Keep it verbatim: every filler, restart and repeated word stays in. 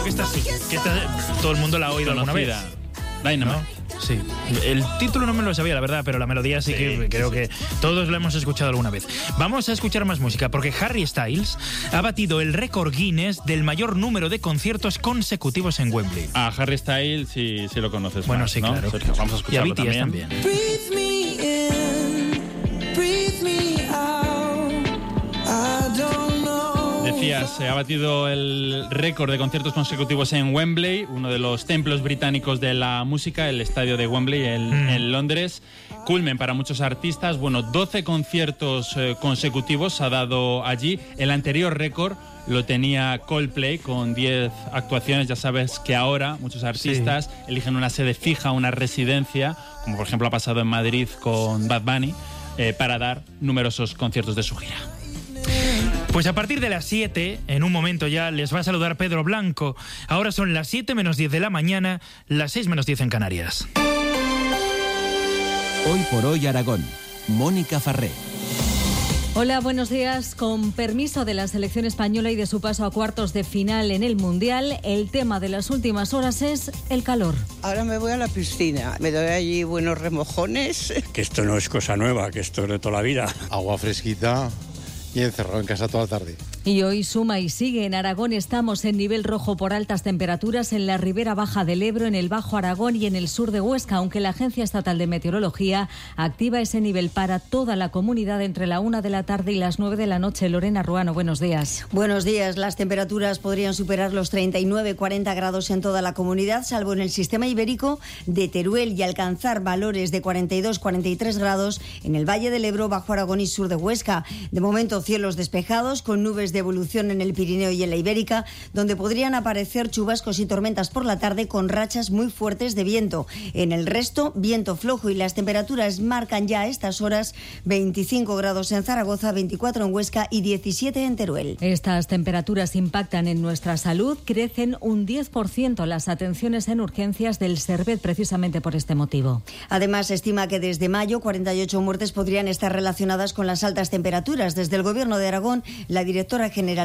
que esta sí, que esta todo el mundo la ha oído alguna vez. Dynamite. ¿No? Sí, el título no me lo sabía, la verdad, pero la melodía sí, sí que creo sí. que todos lo hemos escuchado alguna vez. Vamos a escuchar más música, porque Harry Styles ha batido el récord Guinness del mayor número de conciertos consecutivos en Wembley. A Harry Styles sí, sí lo conoces. Bueno, más, sí, ¿no? claro. Sergio, vamos a escucharlo y a B T S también. también. Breathe me in, breathe me out. I don't know. Decías, se ha batido el récord de conciertos consecutivos en Wembley, uno de los templos británicos de la música, el estadio de Wembley en, mm. en Londres. Culmen para muchos artistas. Bueno, doce conciertos eh, consecutivos ha dado allí. El anterior récord lo tenía Coldplay con diez actuaciones. Ya sabes que ahora muchos artistas sí. eligen una sede fija, una residencia, como por ejemplo ha pasado en Madrid con Bad Bunny, eh, para dar numerosos conciertos de su gira. Pues a partir de las siete, en un momento ya, les va a saludar Pedro Blanco. Ahora son las siete menos diez de la mañana, las seis menos diez en Canarias. Hoy por hoy Aragón. Mónica Farré. Hola, buenos días. Con permiso de la selección española y de su paso a cuartos de final en el Mundial, el tema de las últimas horas es el calor. Ahora me voy a la piscina, me doy allí buenos remojones. Que esto no es cosa nueva, que esto es de toda la vida. Agua fresquita y encerrado en casa toda la tarde. Y hoy suma y sigue. En Aragón estamos en nivel rojo por altas temperaturas en la ribera baja del Ebro, en el Bajo Aragón y en el sur de Huesca, aunque la Agencia Estatal de Meteorología activa ese nivel para toda la comunidad entre la una de la tarde y las nueve de la noche. Lorena Ruano, buenos días. Buenos días. Las temperaturas podrían superar los treinta y nueve a cuarenta grados en toda la comunidad, salvo en el sistema ibérico de Teruel, y alcanzar valores de cuarenta y dos a cuarenta y tres grados en el Valle del Ebro, Bajo Aragón y sur de Huesca. De momento, cielos despejados con nubes de evolución en el Pirineo y en la Ibérica, donde podrían aparecer chubascos y tormentas por la tarde con rachas muy fuertes de viento. En el resto, viento flojo, y las temperaturas marcan ya a estas horas veinticinco grados en Zaragoza, veinticuatro en Huesca y diecisiete en Teruel. Estas temperaturas impactan en nuestra salud. Crecen un diez por ciento las atenciones en urgencias del Servet precisamente por este motivo. Además, se estima que desde mayo cuarenta y ocho muertes podrían estar relacionadas con las altas temperaturas. Desde el Gobierno de Aragón, la directora general